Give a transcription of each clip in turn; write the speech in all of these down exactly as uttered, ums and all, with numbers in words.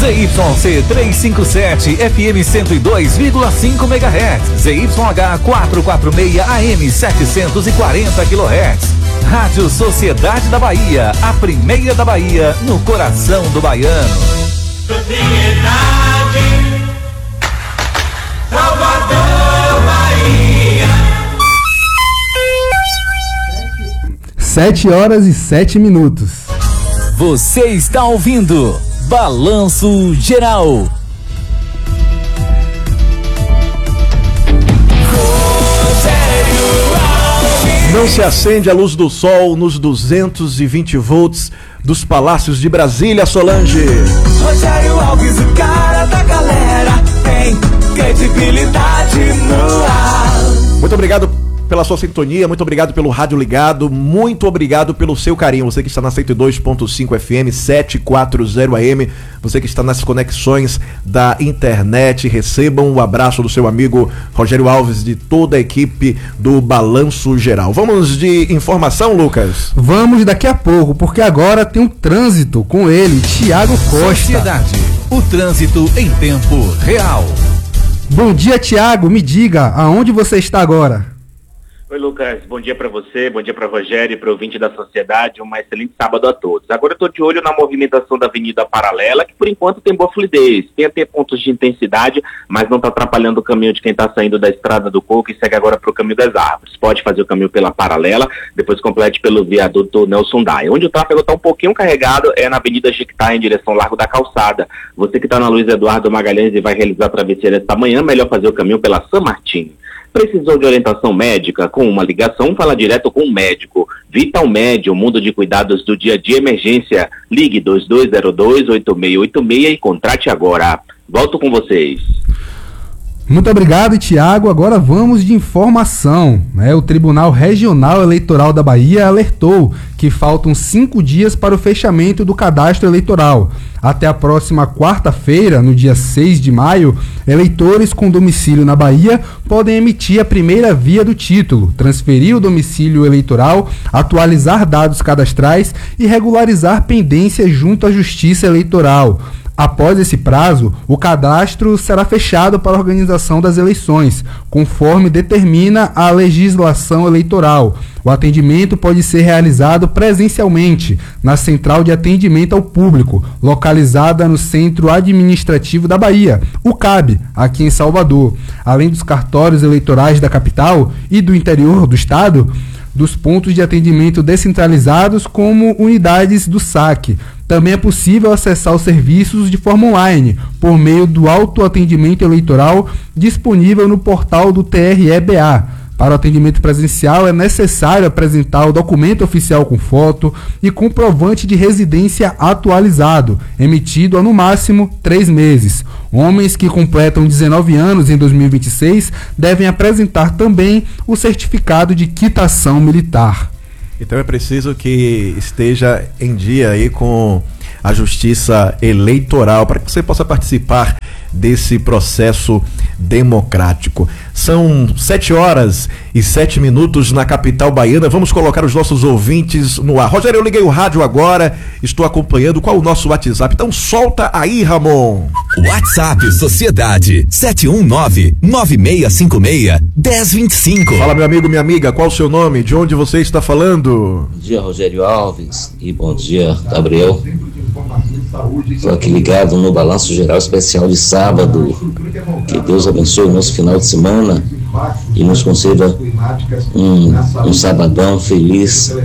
Z Y C trezentos e cinquenta e sete, F M cento e dois vírgula cinco megahertz, Z Y H quatrocentos e quarenta e seis, A M setecentos e quarenta quilohertz. Rádio Sociedade da Bahia, a primeira da Bahia, no coração do baiano. Sociedade, Salvador, Bahia. Sete horas e sete minutos. Você está ouvindo Balanço Geral. Não se acende a luz do sol nos duzentos e vinte volts dos palácios de Brasília, Solange. Rogério Alves, o cara da galera, tem credibilidade no ar. Muito obrigado pela sua sintonia, muito obrigado pelo rádio ligado, muito obrigado pelo seu carinho, você que está na cento e dois ponto cinco F M, setecentos e quarenta A M, você que está nas conexões da internet, recebam o abraço do seu amigo Rogério Alves, de toda a equipe do Balanço Geral. Vamos de informação, Lucas? Vamos daqui a pouco, porque agora tem um trânsito com ele, Tiago Costa. Sociedade, o trânsito em tempo real. Bom dia, Tiago, me diga, aonde você está agora? Oi, Lucas, bom dia para você, bom dia para Rogério e para o ouvinte da Sociedade, um excelente sábado a todos. Agora eu estou de olho na movimentação da Avenida Paralela, que por enquanto tem boa fluidez, tem até pontos de intensidade, mas não está atrapalhando o caminho de quem está saindo da Estrada do Coco e segue agora para o Caminho das Árvores. Pode fazer o caminho pela Paralela, depois complete pelo viaduto Nelson Dai. Onde o tráfego está um pouquinho carregado é na Avenida Jequitá, em direção ao Largo da Calçada. Você que está na Luiz Eduardo Magalhães e vai realizar a travessia esta manhã, melhor fazer o caminho pela São Martim. Precisou de orientação médica? Com uma ligação, fala direto com o médico. Vital Med, o mundo de cuidados do dia a dia emergência. Ligue dois dois zero dois, oito seis oito seis e contrate agora. Volto com vocês. Muito obrigado, Tiago. Agora vamos de informação, né? O Tribunal Regional Eleitoral da Bahia alertou que faltam cinco dias para o fechamento do cadastro eleitoral. Até a próxima quarta-feira, no dia seis de maio, eleitores com domicílio na Bahia podem emitir a primeira via do título, transferir o domicílio eleitoral, atualizar dados cadastrais e regularizar pendência junto à Justiça Eleitoral. Após esse prazo, o cadastro será fechado para a organização das eleições, conforme determina a legislação eleitoral. O atendimento pode ser realizado presencialmente na Central de Atendimento ao Público, localizada no Centro Administrativo da Bahia, o C A B, aqui em Salvador. Além dos cartórios eleitorais da capital e do interior do estado, dos pontos de atendimento descentralizados como unidades do S A C. Também é possível acessar os serviços de forma online, por meio do autoatendimento eleitoral disponível no portal do T R E B A. Para o atendimento presencial é necessário apresentar o documento oficial com foto e comprovante de residência atualizado, emitido há no máximo três meses. Homens que completam dezenove anos em dois mil e vinte e seis devem apresentar também o certificado de quitação militar. Então é preciso que esteja em dia aí com a Justiça Eleitoral para que você possa participar desse processo democrático. São sete horas e sete minutos na capital baiana. Vamos colocar os nossos ouvintes no ar. Rogério, eu liguei o rádio agora, estou acompanhando. Qual o nosso WhatsApp? Então solta aí, Ramon. WhatsApp Sociedade sete um nove, nove seis cinco seis, um zero dois cinco. Fala, meu amigo, minha amiga, qual o seu nome? De onde você está falando? Bom dia, Rogério Alves, e bom dia, Gabriel. Estou aqui ligado no Balanço Geral Especial de sábado. Que Deus abençoe o nosso final de semana e nos conceda um, um sabadão feliz,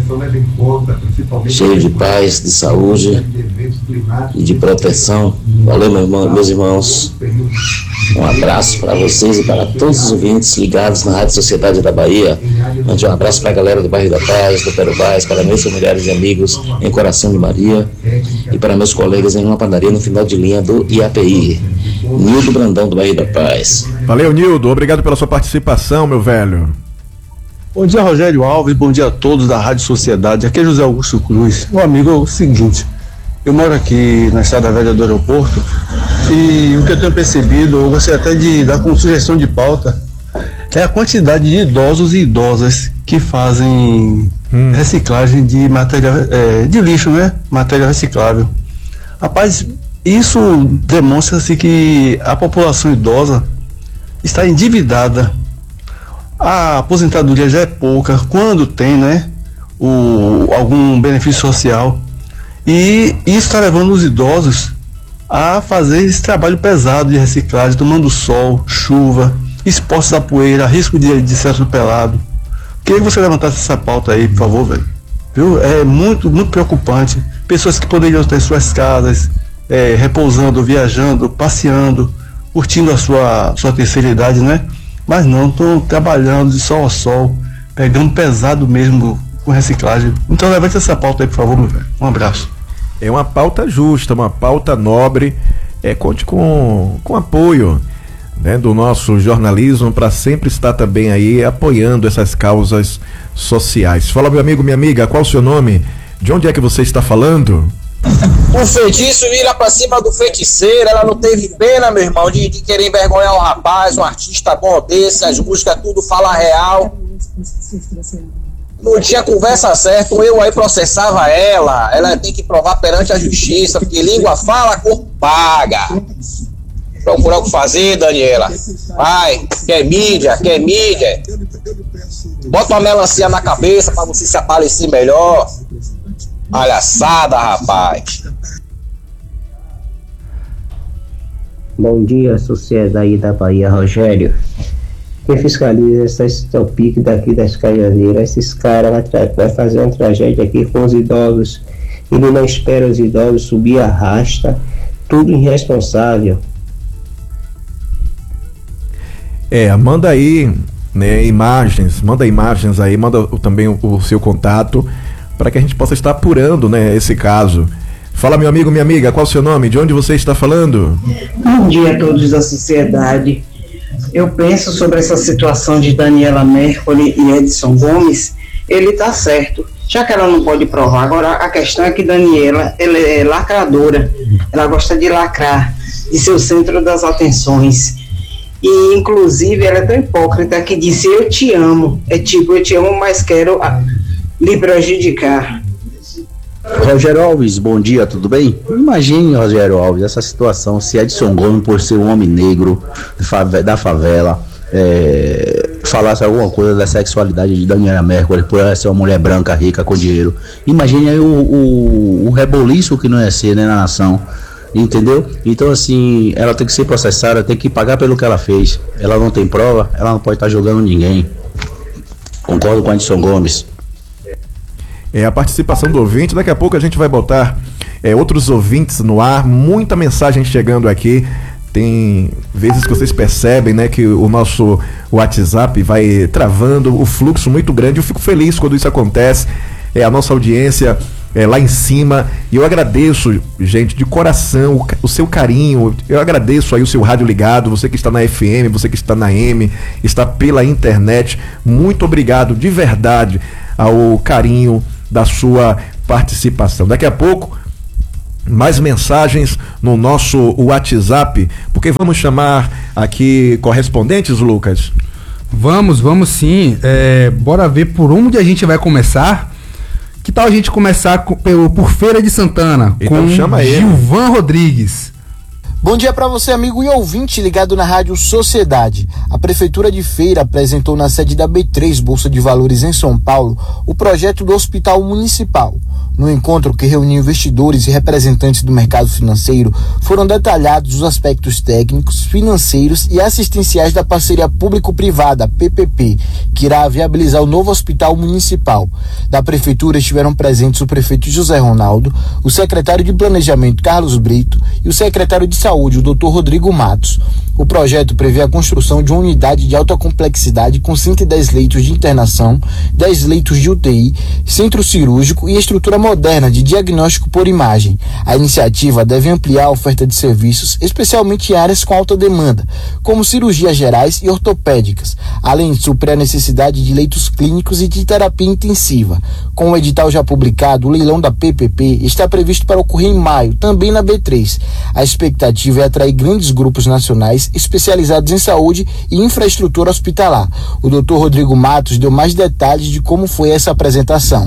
cheio de paz, de saúde e de proteção. Valeu, meu irmão, meus irmãos. Um abraço para vocês e para todos os ouvintes ligados na Rádio Sociedade da Bahia. Mande um abraço para a galera do Bairro da Paz, do Perubás, para meus familiares e amigos em Coração de Maria e para meus colegas em uma padaria no final de linha do I A P I. Nildo Brandão, do Bairro da Paz. Valeu, Nildo. Obrigado pela sua participação, meu velho. Bom dia, Rogério Alves. Bom dia a todos da Rádio Sociedade. Aqui é José Augusto Cruz. Meu amigo, é o seguinte, eu moro aqui na Estrada Velha do Aeroporto e o que eu tenho percebido, eu gostaria até de dar como sugestão de pauta, é a quantidade de idosos e idosas que fazem hum. reciclagem de matéria, é, de lixo, né? Matéria reciclável. Rapaz, Isso demonstra-se que a população idosa está endividada. A aposentadoria já é pouca, quando tem, né, o, algum benefício social. E isso está levando os idosos a fazer esse trabalho pesado de reciclagem, tomando sol, chuva, expostos à poeira, risco de, de ser atropelado. Queria que você levantasse essa pauta aí, por favor, velho. Viu? É muito, muito preocupante. Pessoas que poderiam ter suas casas, é, repousando, viajando, passeando, curtindo a sua, sua terceira idade, né? Mas não, estão trabalhando de sol a sol, pegando pesado mesmo com reciclagem. Então levante essa pauta aí, por favor, meu velho. Um abraço. É uma pauta justa, uma pauta nobre. É, conte com, com apoio, né, do nosso jornalismo para sempre estar também aí apoiando essas causas sociais. Fala, meu amigo, minha amiga, qual o seu nome? De onde é que você está falando? O feitiço vira pra cima do feiticeiro. Ela não teve pena, meu irmão, de, de querer envergonhar um rapaz, um artista bom desse. As músicas tudo fala real. Não tinha conversa certa, eu aí processava ela. Ela tem que provar perante a justiça, porque língua fala, corpo paga. Procurar o que fazer, Daniela. Vai, quer mídia, quer mídia. Bota uma melancia na cabeça pra você se aparecer melhor. Palhaçada, rapaz. Bom dia, sociedade da Bahia, Rogério. Quem fiscaliza esse topic daqui das Cajazeiras, esses caras vai, tra- vai fazer uma tragédia aqui com os idosos. Ele não espera os idosos subir, arrasta. Tudo irresponsável. É, manda aí, né, imagens, manda imagens aí, manda o, também o, o seu contato para que a gente possa estar apurando, né, esse caso. Fala, meu amigo, minha amiga, qual o seu nome? De onde você está falando? Bom dia a todos da sociedade. Eu penso sobre essa situação de Daniela Mercury e Edson Gomes, ele está certo, já que ela não pode provar. Agora a questão é que Daniela, ela é lacradora, ela gosta de lacrar, de ser o centro das atenções. E inclusive ela é tão hipócrita que disse eu te amo, é tipo eu te amo, mas quero a, lhe prejudicar. Rogério Alves, bom dia, tudo bem? Imagine, Rogério Alves, essa situação se Edson Gomes, por ser um homem negro da favela, é, falasse alguma coisa da sexualidade de Daniela Mercury, por ela ser uma mulher branca, rica, com dinheiro. Imagine aí o, o, o reboliço que não ia ser, né, na nação. Entendeu? Então, assim, ela tem que ser processada, tem que pagar pelo que ela fez. Ela não tem prova, ela não pode estar jogando ninguém. Concordo com a Edson Gomes. É a participação do ouvinte. Daqui a pouco a gente vai botar é, outros ouvintes no ar. Muita mensagem chegando aqui. Tem vezes que vocês percebem, né, que o nosso WhatsApp vai travando, o fluxo muito grande. Eu fico feliz quando isso acontece. É a nossa audiência é, lá em cima, e eu agradeço, gente, de coração, o, o seu carinho. Eu agradeço aí o seu rádio ligado, você que está na F M, você que está na M, está pela internet. Muito obrigado de verdade ao carinho da sua participação. Daqui a pouco mais mensagens no nosso WhatsApp, porque vamos chamar aqui correspondentes, Lucas? Vamos, vamos sim. É, bora ver por onde a gente vai começar. Que tal a gente começar com, pelo, por Feira de Santana, então com chama ele. Gilvan Rodrigues. Bom dia para você, amigo e ouvinte ligado na Rádio Sociedade. A Prefeitura de Feira apresentou na sede da B três Bolsa de Valores em São Paulo o projeto do Hospital Municipal. No encontro que reuniu investidores e representantes do mercado financeiro, foram detalhados os aspectos técnicos, financeiros e assistenciais da parceria público-privada, P P P, que irá viabilizar o novo Hospital Municipal. Da Prefeitura estiveram presentes o prefeito José Ronaldo, o secretário de Planejamento Carlos Brito e o secretário de Saúde, o doutor Rodrigo Matos. O projeto prevê a construção de uma unidade de alta complexidade com cento e dez leitos de internação, dez leitos de U T I, centro cirúrgico e estrutura moderna de diagnóstico por imagem. A iniciativa deve ampliar a oferta de serviços, especialmente em áreas com alta demanda, como cirurgias gerais e ortopédicas, além de suprir a necessidade de leitos clínicos e de terapia intensiva. Com o edital já publicado, o leilão da P P P está previsto para ocorrer em maio, também na B três. A expectativa é atrair grandes grupos nacionais especializados em saúde e infraestrutura hospitalar. O doutor Rodrigo Matos deu mais detalhes de como foi essa apresentação.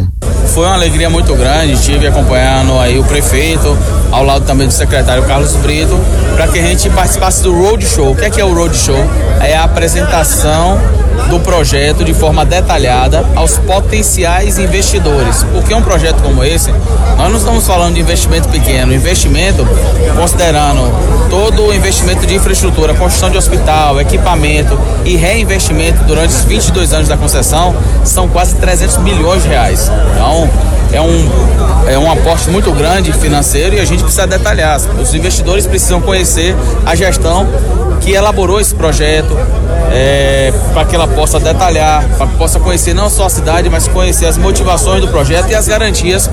foi uma alegria muito grande. Estive acompanhando aí o prefeito, ao lado também do secretário Carlos Brito, para que a gente participasse do Roadshow. O que é, que é o Roadshow? É a apresentação do projeto de forma detalhada aos potenciais investidores. Porque um projeto como esse, nós não estamos falando de investimento pequeno, investimento considerando todo o investimento de infraestrutura, construção de hospital, equipamento e reinvestimento durante os vinte e dois anos da concessão, são quase trezentos milhões de reais. Então, é um, é um aporte muito grande financeiro e a gente precisa detalhar. Os investidores precisam conhecer a gestão que elaborou esse projeto, é, para que ela possa detalhar, para que possa conhecer não só a cidade, mas conhecer as motivações do projeto e as garantias,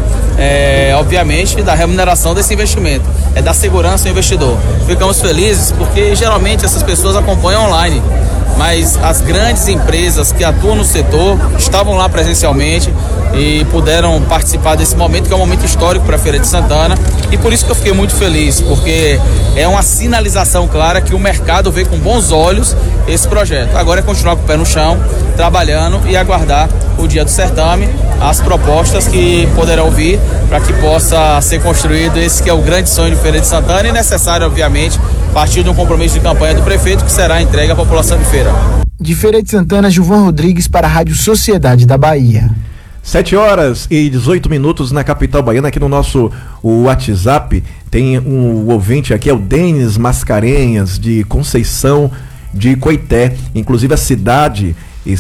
é, obviamente, da remuneração desse investimento, é da segurança ao investidor. Ficamos felizes porque geralmente essas pessoas acompanham online, mas as grandes empresas que atuam no setor estavam lá presencialmente e puderam participar desse momento, que é um momento histórico para a Feira de Santana, e por isso que eu fiquei muito feliz, porque é uma sinalização clara que o mercado vê com bons olhos esse projeto. Agora é continuar com o pé no chão, trabalhando e aguardar o dia do certame, as propostas que poderão vir para que possa ser construído esse que é o grande sonho de Feira de Santana, e necessário, obviamente, partir de um compromisso de campanha do prefeito que será entregue à população de Feira. De Feira de Santana, Gilvan Rodrigues para a Rádio Sociedade da Bahia. sete horas e dezoito minutos na capital baiana. Aqui no nosso o WhatsApp tem um ouvinte aqui, é o Denis Mascarenhas, de Conceição de Coité. Inclusive a cidade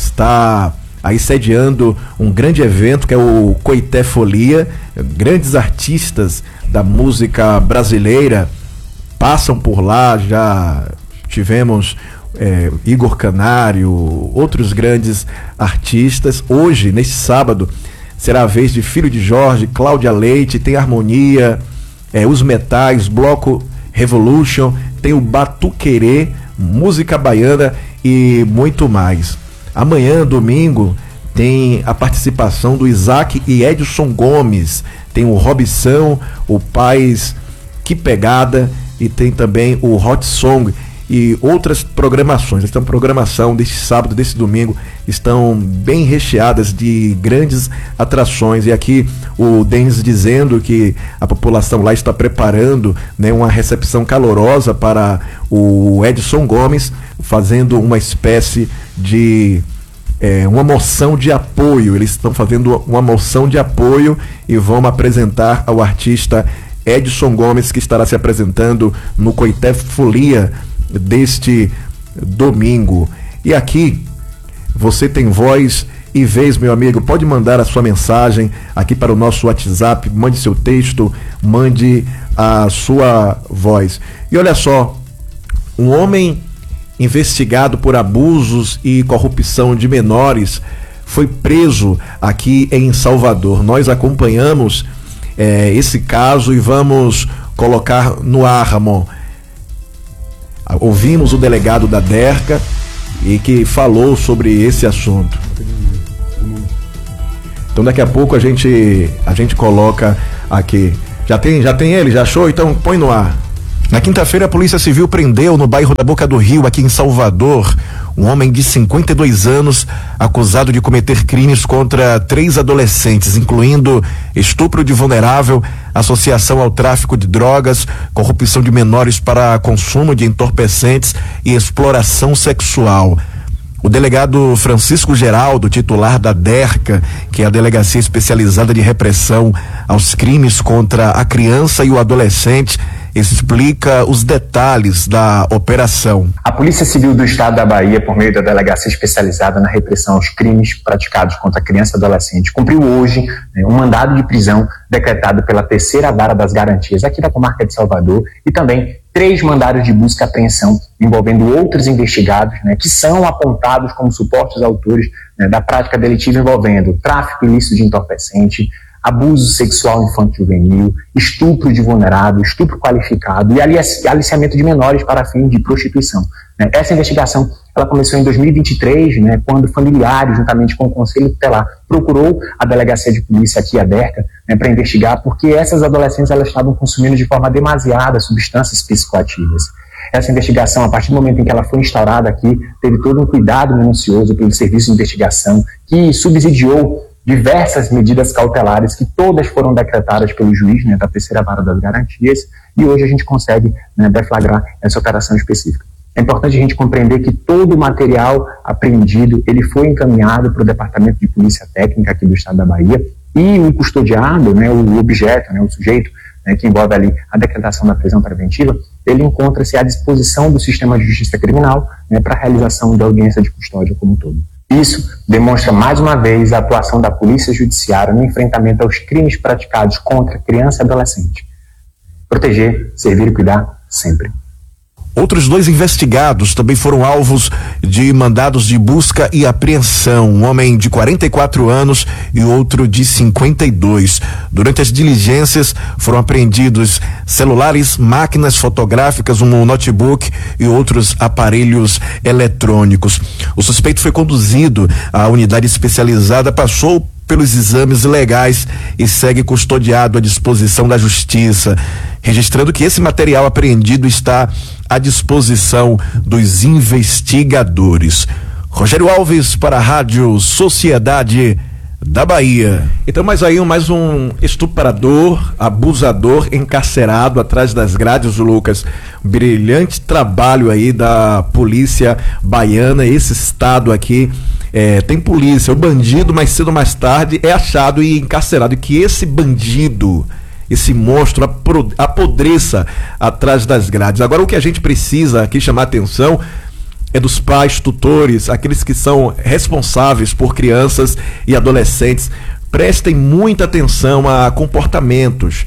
está aí sediando um grande evento que é o Coité Folia. Grandes artistas da música brasileira passam por lá. Já tivemos É, Igor Canário, outros grandes artistas. Hoje, neste sábado, será a vez de Filho de Jorge, Cláudia Leite, tem Harmonia, é, Os Metais, Bloco Revolution, tem o Batuquerê, música baiana e muito mais. Amanhã, domingo, tem a participação do Isaac e Edson Gomes, tem o Robson, o Paz Que Pegada, e tem também o Hot Song e outras programações. Esta programação deste sábado, desse domingo, estão bem recheadas de grandes atrações. E aqui o Denis dizendo que a população lá está preparando, né, uma recepção calorosa para o Edson Gomes, fazendo uma espécie de é, uma moção de apoio. Eles estão fazendo uma moção de apoio e vão apresentar ao artista Edson Gomes, que estará se apresentando no Coité Folia deste domingo. E aqui você tem voz e vez, meu amigo. Pode mandar a sua mensagem aqui para o nosso WhatsApp, mande seu texto, mande a sua voz. E olha só, um homem investigado por abusos e corrupção de menores foi preso aqui em Salvador. Nós acompanhamos é, esse caso e vamos colocar no ar, Ramon. Ouvimos o delegado da DERCA e que falou sobre esse assunto. Então daqui a pouco a gente a gente coloca aqui. Já tem, já tem ele? Já achou? Então põe no ar. Na quinta-feira, a Polícia Civil prendeu no bairro da Boca do Rio, aqui em Salvador, um homem de cinquenta e dois anos acusado de cometer crimes contra três adolescentes, incluindo estupro de vulnerável, associação ao tráfico de drogas, corrupção de menores para consumo de entorpecentes e exploração sexual. O delegado Francisco Geraldo, titular da DERCA, que é a Delegacia Especializada de Repressão aos Crimes contra a Criança e o Adolescente, explica os detalhes da operação. A Polícia Civil do Estado da Bahia, por meio da Delegacia Especializada na Repressão aos Crimes praticados contra a criança e adolescente, cumpriu hoje, né, um mandado de prisão decretado pela Terceira Vara das Garantias aqui da comarca de Salvador, e também três mandados de busca e apreensão envolvendo outros investigados, né, que são apontados como supostos autores, né, da prática delitiva envolvendo tráfico ilícito de entorpecente, abuso sexual infanto-juvenil, estupro de vulnerável, estupro qualificado e aliciamento de menores para fim de prostituição. Essa investigação ela começou em dois mil e vinte e três, né, quando familiares, juntamente com o Conselho Tutelar, procurou a Delegacia de Polícia aqui, a DERCA, né, para investigar, porque essas adolescentes elas estavam consumindo de forma demasiada substâncias psicoativas. Essa investigação, a partir do momento em que ela foi instaurada aqui, teve todo um cuidado minucioso pelo Serviço de Investigação, que subsidiou diversas medidas cautelares que todas foram decretadas pelo juiz, né, da terceira vara das garantias, e hoje a gente consegue, né, deflagrar essa operação específica. É importante a gente compreender que todo o material apreendido, ele foi encaminhado para o Departamento de Polícia Técnica aqui do Estado da Bahia, e o custodiado, né, o objeto, né, o sujeito, né, que envolve ali a decretação da prisão preventiva, ele encontra-se à disposição do sistema de justiça criminal, né, para a realização da audiência de custódia como um todo. Isso demonstra mais uma vez a atuação da Polícia Judiciária no enfrentamento aos crimes praticados contra criança e adolescente. Proteger, servir e cuidar sempre. Outros dois investigados também foram alvos de mandados de busca e apreensão, um homem de quarenta e quatro anos e outro de cinquenta e dois. Durante as diligências foram apreendidos celulares, máquinas fotográficas, um notebook e outros aparelhos eletrônicos. O suspeito foi conduzido à unidade especializada, passou pelos exames legais e segue custodiado à disposição da Justiça, registrando que esse material apreendido está à disposição dos investigadores. Rogério Alves para a Rádio Sociedade da Bahia. Então, mais aí, mais um estuprador, abusador encarcerado atrás das grades, Lucas. Brilhante trabalho aí da polícia baiana, esse estado aqui. É, tem polícia, o bandido mais cedo ou mais tarde é achado e encarcerado, e que esse bandido, esse monstro apodreça atrás das grades. Agora, o que a gente precisa aqui chamar atenção é dos pais, tutores, aqueles que são responsáveis por crianças e adolescentes. Prestem muita atenção a comportamentos,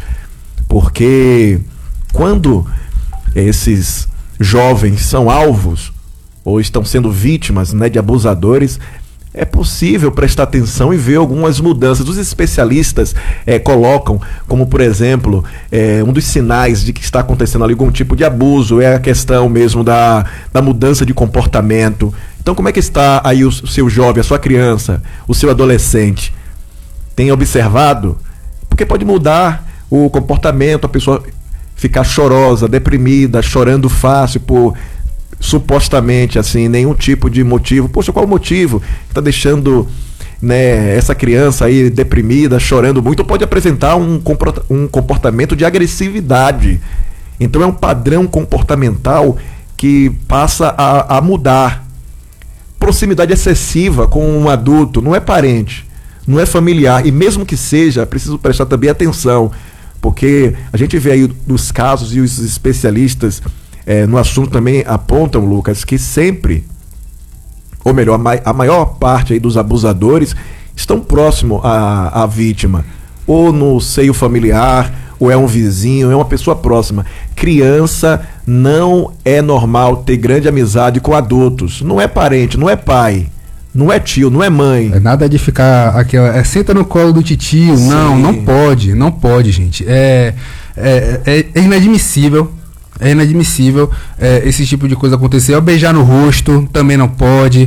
porque quando esses jovens são alvos ou estão sendo vítimas, né, de abusadores, é possível prestar atenção e ver algumas mudanças. Os especialistas eh, colocam como, por exemplo, eh, um dos sinais de que está acontecendo ali algum tipo de abuso é a questão mesmo da, da mudança de comportamento. Então, como é que está aí o, o seu jovem, a sua criança, o seu adolescente? Tem observado? Porque pode mudar o comportamento, a pessoa ficar chorosa, deprimida, chorando fácil por supostamente assim, nenhum tipo de motivo. Poxa, qual o motivo que está deixando, né, essa criança aí deprimida, chorando muito? Ou pode apresentar um, um comportamento de agressividade. Então é um padrão comportamental que passa a, a mudar. Proximidade excessiva com um adulto não é parente, não é familiar, e mesmo que seja, preciso prestar também atenção, porque a gente vê aí os casos e os especialistas É, no assunto também apontam, Lucas, que sempre, ou melhor, a, mai, a maior parte aí dos abusadores estão próximo à, à vítima, ou no seio familiar, ou é um vizinho, é uma pessoa próxima. Criança, não é normal ter grande amizade com adultos. Não é parente, não é pai, não é tio, não é mãe. É nada de ficar aqui, é, senta no colo do titio. Sim. Não, não pode, não pode, gente. É, é, é, é inadmissível. É inadmissível é, esse tipo de coisa acontecer. Ao beijar no rosto também não pode.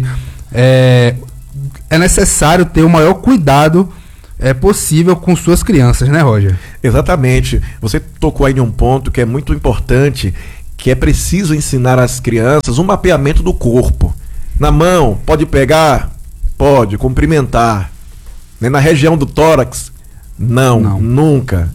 É, é necessário ter o maior cuidado é, possível com suas crianças, né, Roger? Exatamente. Você tocou aí em um ponto que é muito importante, que é preciso ensinar às crianças um mapeamento do corpo. Na mão, pode pegar? Pode. Cumprimentar. Na região do tórax? Não, não. Nunca.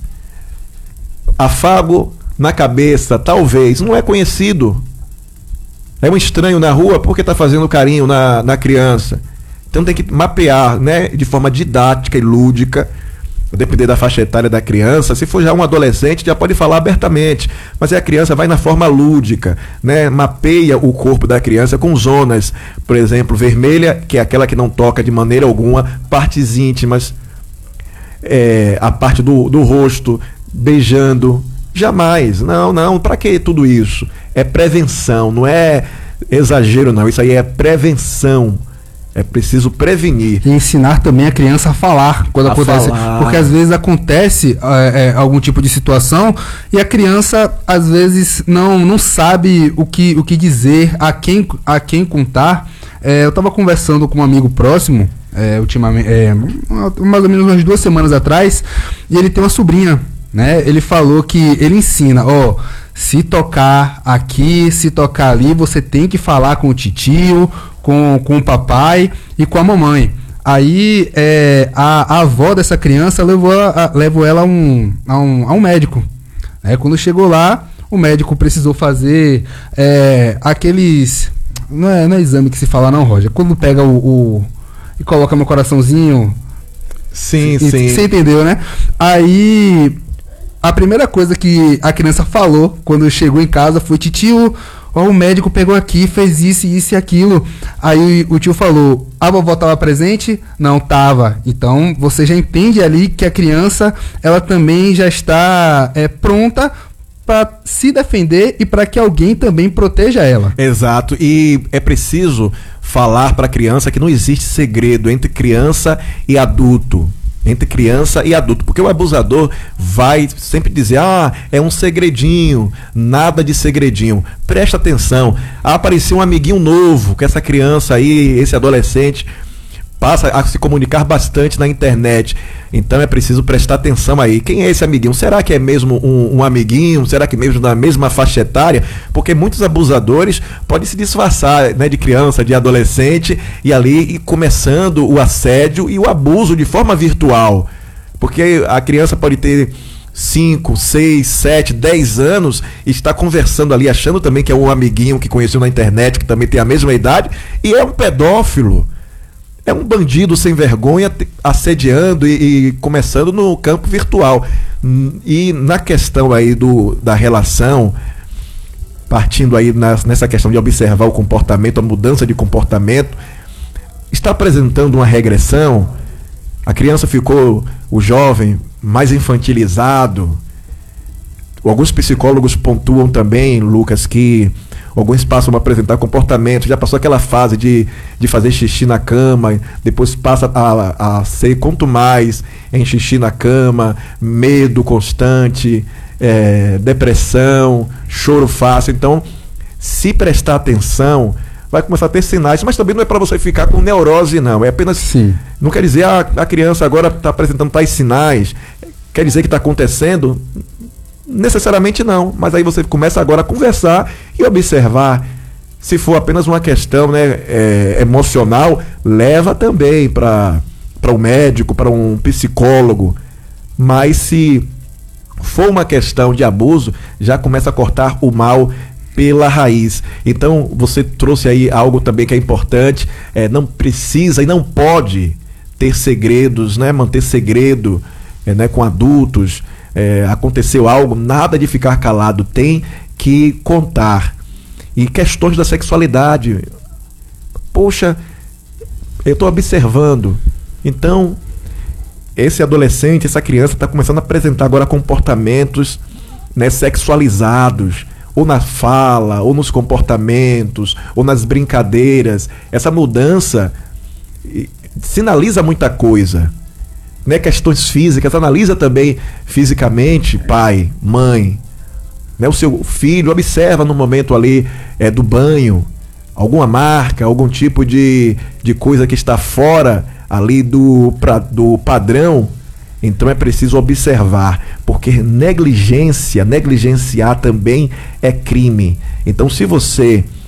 Afago na cabeça, talvez, não é conhecido. É um estranho na rua porque está fazendo carinho na, na criança. Então tem que mapear, né, de forma didática e lúdica, depender da faixa etária da criança. Se for já um adolescente, já pode falar abertamente, mas aí a criança vai na forma lúdica, né, mapeia o corpo da criança com zonas, por exemplo, vermelha, que é aquela que não toca de maneira alguma, partes íntimas, é, a parte do, do rosto, beijando. Jamais, não, não, para que tudo isso? É prevenção, não é exagero não, isso aí é prevenção, é preciso prevenir. E ensinar também a criança a falar, quando a acontece, falar. Porque às vezes acontece é, é, algum tipo de situação e a criança às vezes não, não sabe o que, o que dizer, a quem, a quem contar. É, eu estava conversando com um amigo próximo, é, ultimamente, é, mais ou menos umas duas semanas atrás, e ele tem uma sobrinha. Né? Ele falou que ele ensina, ó, se tocar aqui, se tocar ali, você tem que falar com o titio, com, com o papai e com a mamãe. Aí é, a, a avó dessa criança levou, a, levou ela a um, a, um, a um médico. Aí, quando chegou lá, o médico precisou fazer é, aqueles... Não é, não é exame que se fala não, Roger. Quando pega o... o e coloca no coraçãozinho... Sim, e, sim. Você entendeu, né? Aí... A primeira coisa que a criança falou quando chegou em casa foi: tio, ó, o médico pegou aqui, fez isso, isso e aquilo. Aí o tio falou: a vovó estava presente? Não, estava. Então você já entende ali que a criança, ela também já está é, pronta para se defender e para que alguém também proteja ela. Exato. E é preciso falar para a criança que não existe segredo entre criança e adulto. Entre criança e adulto, porque o abusador vai sempre dizer: ah, é um segredinho, nada de segredinho. Presta atenção, apareceu um amiguinho novo, que essa criança aí, esse adolescente, passa a se comunicar bastante na internet. Então é preciso prestar atenção aí. Quem é esse amiguinho? Será que é mesmo um, um amiguinho? Será que mesmo da mesma faixa etária? Porque muitos abusadores podem se disfarçar, né, de criança, de adolescente, e ali e começando o assédio e o abuso de forma virtual. Porque a criança pode ter cinco, seis, sete, dez anos e está conversando ali, achando também que é um amiguinho que conheceu na internet, que também tem a mesma idade, e é um pedófilo. É um bandido sem vergonha assediando e, e começando no campo virtual. E na questão aí do, da relação, partindo aí nas, nessa questão de observar o comportamento, a mudança de comportamento, está apresentando uma regressão. A criança ficou, o jovem, mais infantilizado. Alguns psicólogos pontuam também, Lucas, que alguns passam a apresentar comportamento, já passou aquela fase de, de fazer xixi na cama, depois passa a, a ser quanto mais em xixi na cama, medo constante, é, depressão, choro fácil. Então, se prestar atenção, vai começar a ter sinais, mas também não é para você ficar com neurose, não. É apenas, Sim. Não quer dizer, ah, a criança agora está apresentando tais sinais, quer dizer que está acontecendo? Necessariamente não, mas aí você começa agora a conversar e observar. Se for apenas uma questão, né, é, emocional, leva também para para um médico, para um psicólogo. Mas se for uma questão de abuso, já começa a cortar o mal pela raiz. Então você trouxe aí algo também que é importante, é, não precisa e não pode ter segredos, né, manter segredo, é, né, com adultos. É, aconteceu algo, nada de ficar calado, tem que contar. E questões da sexualidade, poxa, eu estou observando, então esse adolescente, essa criança está começando a apresentar agora comportamentos, né, sexualizados, ou na fala, ou nos comportamentos, ou nas brincadeiras. Essa mudança sinaliza muita coisa, né? Questões físicas, analisa também fisicamente, pai, mãe, né? O seu filho observa no momento ali é, do banho, alguma marca, algum tipo de, de coisa que está fora ali do, pra, do padrão. Então é preciso observar, porque negligência, negligenciar também é crime. Então, se você